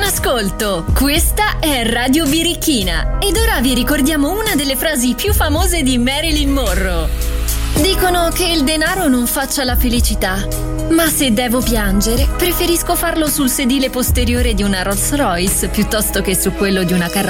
ascolto. Questa è Radio Birichina ed ora vi ricordiamo una delle frasi più famose di Marilyn Monroe. Dicono che il denaro non faccia la felicità, ma se devo piangere, preferisco farlo sul sedile posteriore di una Rolls Royce piuttosto che su quello di una carrozza